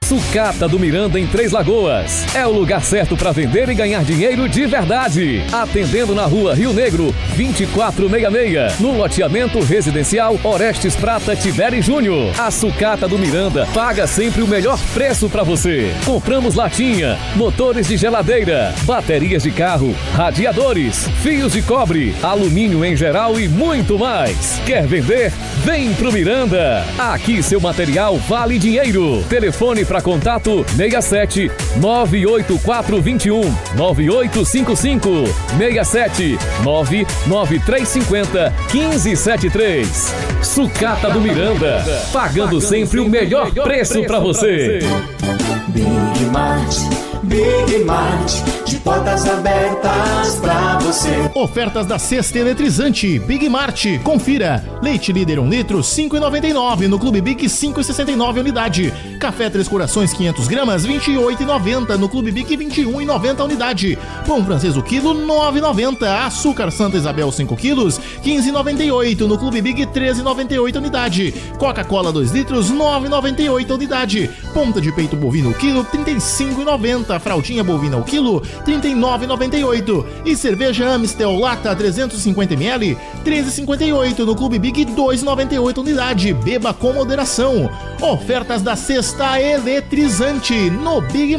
Sucata do Miranda em Três Lagoas. É o lugar certo para vender e ganhar dinheiro de verdade. Atendendo na rua Rio Negro, 2466. No loteamento residencial Orestes Prata Tiberi Júnior. A Sucata do Miranda paga sempre o melhor preço para você. Compramos latinha, motores de geladeira, baterias de carro, radiadores, fios de cobre, alumínio em geral e muito mais. Quer vender? Vem pro Miranda. Aqui seu material vale dinheiro. Telefone para contato 67 98421 9855 67 99350 1573. Sucata do Miranda, pagando sempre o melhor preço para você. Big Mart, de portas abertas pra você. Ofertas da Cesta Eletrizante Big Mart. Confira: leite líder 1 litro 5,99, no Clube Big 5,69 unidade. Café Três Corações 500 gramas 28,90, no Clube Big 21,90 unidade. Pão francês o quilo 9,90. Açúcar Santa Isabel 5 quilos 15,98, no Clube Big 13,98 unidade. Coca-Cola 2 litros 9,98 unidade. Ponta de peito bovino o quilo 35,90. Fraldinha bovina o quilo 39,98. E cerveja Amstel Lata 350ml 13,58, no Clube Big 2,98 unidade. Beba com moderação. Ofertas da Cesta Eletrizante no Big